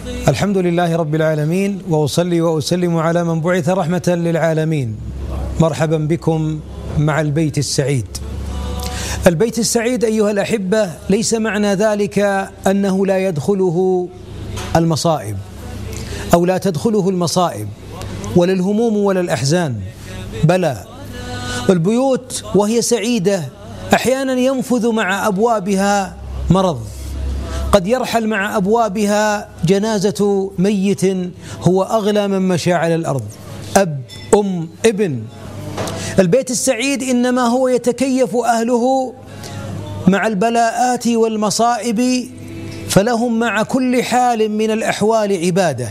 الحمد لله رب العالمين، وأصلي وأسلم على من بعث رحمة للعالمين. مرحبا بكم مع البيت السعيد. البيت السعيد أيها الأحبة ليس معنى ذلك أنه لا يدخله المصائب أو لا تدخله المصائب ولا الهموم ولا الأحزان، بلى، البيوت وهي سعيدة أحيانا ينفذ مع أبوابها مرض، قد يرحل مع أبوابها جنازة ميت هو أغلى من مشى على الأرض، أب، أم، ابن. البيت السعيد إنما هو يتكيف أهله مع البلاءات والمصائب، فلهم مع كل حال من الأحوال عبادة.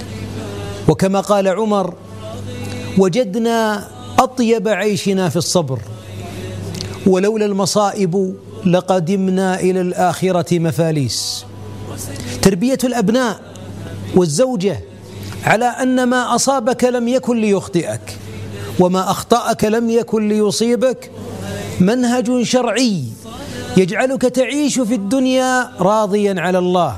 وكما قال عمر: وجدنا أطيب عيشنا في الصبر، ولولا المصائب لقدمنا إلى الآخرة مفاليس. تربية الأبناء والزوجة على أن ما أصابك لم يكن ليخطئك، وما أخطأك لم يكن ليصيبك، منهج شرعي يجعلك تعيش في الدنيا راضيا على الله.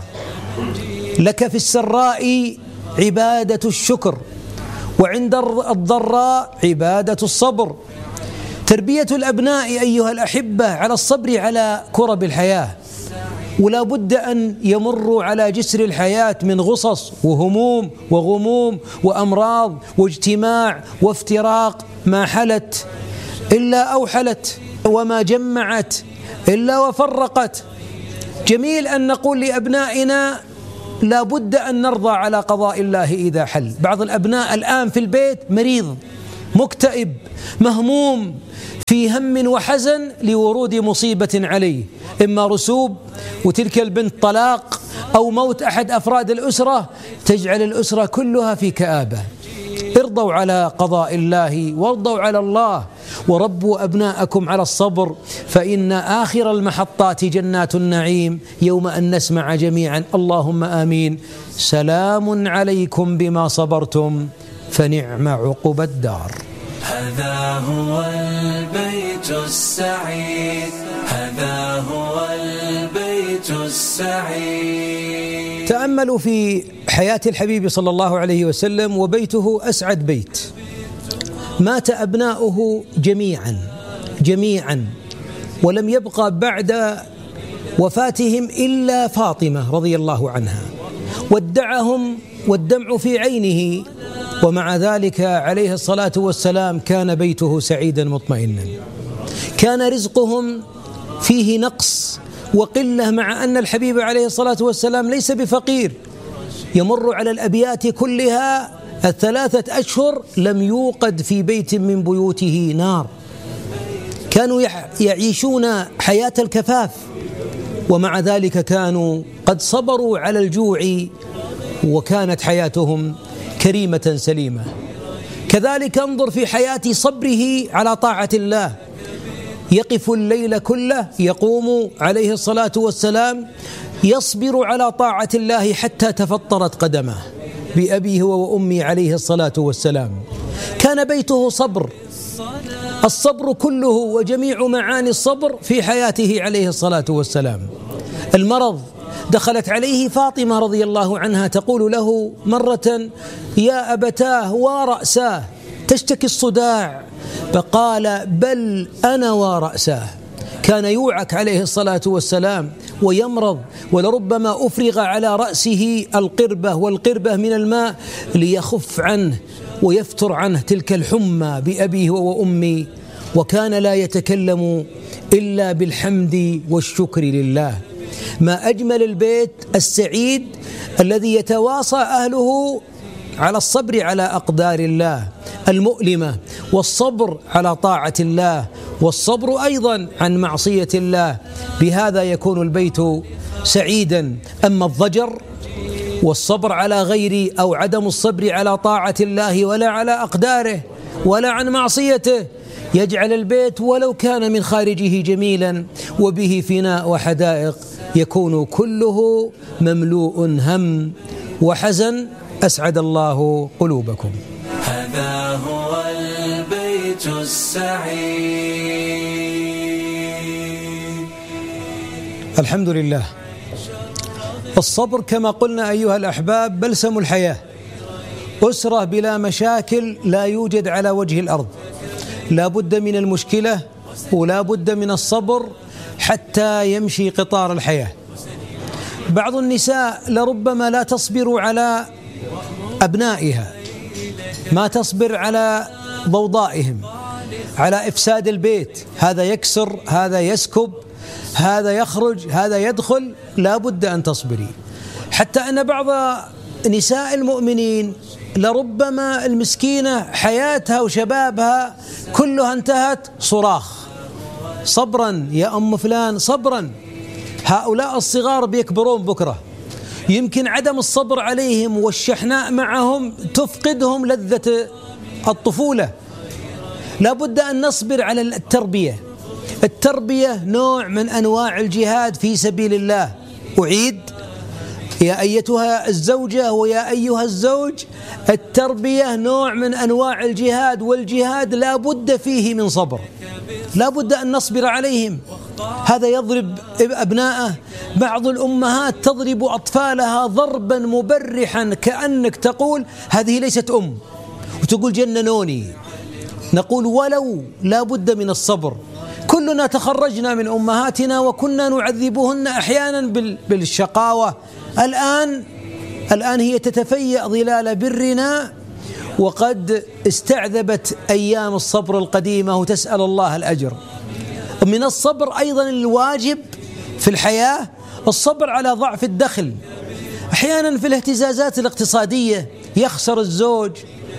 لك في السراء عبادة الشكر، وعند الضراء عبادة الصبر. تربية الأبناء أيها الأحبة على الصبر على كرب الحياة، ولا بد أن يمروا على جسر الحياة من غصص وهموم وغموم وأمراض واجتماع وافتراق، ما حلت إلا أوحلت، وما جمعت إلا وفرقت. جميل أن نقول لأبنائنا لا بد أن نرضى على قضاء الله إذا حل. بعض الأبناء الآن في البيت مريض، مكتئب، مهموم، في هم وحزن لورود مصيبة عليه، إما رسوب وتلك البنت طلاق أو موت أحد أفراد الأسرة، تجعل الأسرة كلها في كآبة. ارضوا على قضاء الله وارضوا على الله، وربوا أبناءكم على الصبر، فإن آخر المحطات جنات النعيم يوم أن نسمع جميعا اللهم آمين: سلام عليكم بما صبرتم فنعم عقبى الدار. هذا هو البيت السعيد، هذا هو البيت السعيد. تأملوا في حياة الحبيب صلى الله عليه وسلم، وبيته أسعد بيت. مات أبناؤه جميعا، ولم يبقى بعد وفاتهم إلا فاطمة رضي الله عنها، ودعهم والدمع في عينه، ومع ذلك عليه الصلاة والسلام كان بيته سعيدا مطمئنا. كان رزقهم فيه نقص وقلة، مع أن الحبيب عليه الصلاة والسلام ليس بفقير. يمر على الأبيات كلها 3 أشهر لم يوقد في بيت من بيوته نار. كانوا يعيشون حياة الكفاف، ومع ذلك كانوا قد صبروا على الجوع، وكانت حياتهم كريمة سليمة. كذلك انظر في حياة صبره على طاعة الله، يقف الليل كله، يقوم عليه الصلاة والسلام يصبر على طاعة الله حتى تفطرت قدمه بأبيه وأمي عليه الصلاة والسلام. كان بيته صبر، الصبر كله وجميع معاني الصبر في حياته عليه الصلاة والسلام. المرض، دخلت عليه فاطمة رضي الله عنها تقول له مرة: يا أبتاه ورأساه، تشتكي الصداع، فقال: بل أنا ورأساه. كان يوعك عليه الصلاة والسلام ويمرض، ولربما أفرغ على رأسه والقربة من الماء ليخف عنه ويفتر عنه تلك الحمى بأبيه وأمي، وكان لا يتكلم إلا بالحمد والشكر لله. ما أجمل البيت السعيد الذي يتواصى أهله على الصبر على أقدار الله المؤلمة، والصبر على طاعة الله، والصبر أيضا عن معصية الله. بهذا يكون البيت سعيدا. أما الضجر والصبر على غير أو عدم الصبر على طاعة الله ولا على أقداره ولا عن معصيته، يجعل البيت ولو كان من خارجه جميلا وبه فناء وحدائق يكون كله مملوء هم وحزن. أسعد الله قلوبكم. هذا هو البيت السعيد. الحمد لله، الصبر كما قلنا أيها الأحباب بلسم الحياة. أسرة بلا مشاكل لا يوجد على وجه الأرض، لا بد من المشكلة ولا بد من الصبر حتى يمشي قطار الحياة. بعض النساء لربما لا تصبر على أبنائها، ما تصبر على ضوضائهم، على إفساد البيت، هذا يكسر، هذا يسكب، هذا يخرج، هذا يدخل، لا بد أن تصبري. حتى أن بعض نساء المؤمنين لربما المسكينة حياتها وشبابها كلها انتهت صراخ: صبرا يا أم فلان صبرا. هؤلاء الصغار بيكبرون بكرة، يمكن عدم الصبر عليهم والشحناء معهم تفقدهم لذة الطفولة. لا بد أن نصبر على التربية. التربية نوع من أنواع الجهاد في سبيل الله. أعيد: يا أيتها الزوجة ويا أيها الزوج، التربية نوع من أنواع الجهاد، والجهاد لا بد فيه من صبر، لا بد أن نصبر عليهم. هذا يضرب أبناءه، بعض الأمهات تضرب أطفالها ضربا مبرحا كأنك تقول هذه ليست أم، وتقول جننوني. نقول ولو لا بد من الصبر. كلنا تخرجنا من أمهاتنا وكنا نعذبهن أحيانا بالشقاوة. الآن هي تتفيأ ظلال برنا، وقد استعذبت أيام الصبر القديمة وتسأل الله الأجر. من الصبر أيضا الواجب في الحياة الصبر على ضعف الدخل. أحيانا في الاهتزازات الاقتصادية يخسر الزوج،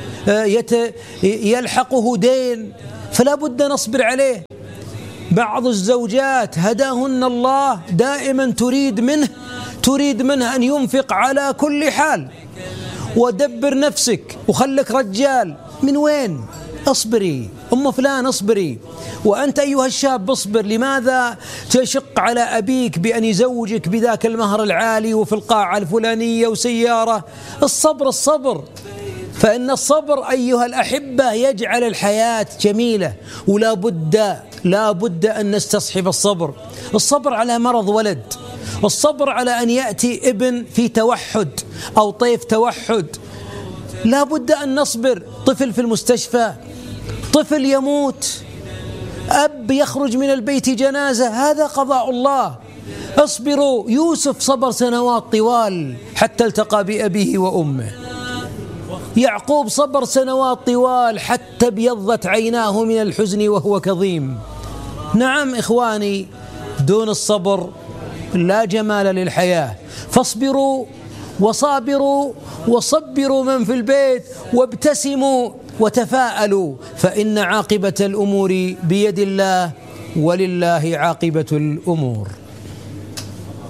يلحقه دين، فلا بد نصبر عليه. بعض الزوجات هداهن الله دائما تريد منه أن ينفق على كل حال، ودبر نفسك وخلك رجال. من وين؟ اصبري أم فلان اصبري. وأنت أيها الشاب اصبر. لماذا تشق على أبيك بأن يزوجك بذاك المهر العالي وفي القاعة الفلانية وسيارة؟ الصبر. فإن الصبر أيها الأحبة يجعل الحياة جميلة، ولا بد أن نستصحب الصبر على مرض ولد، الصبر على أن يأتي ابن في توحد أو طيف توحد، لا بد أن نصبر. طفل في المستشفى، طفل يموت، أب يخرج من البيت جنازة، هذا قضاء الله. اصبروا. يوسف صبر سنوات طوال حتى التقى بأبيه وأمه. يعقوب صبر سنوات طوال حتى ابيضت عيناه من الحزن وهو كظيم. نعم إخواني، دون الصبر لا جمال للحياة. فاصبروا وصابروا وصبروا من في البيت، وابتسموا وتفاءلوا، فإن عاقبة الأمور بيد الله، ولله عاقبة الأمور.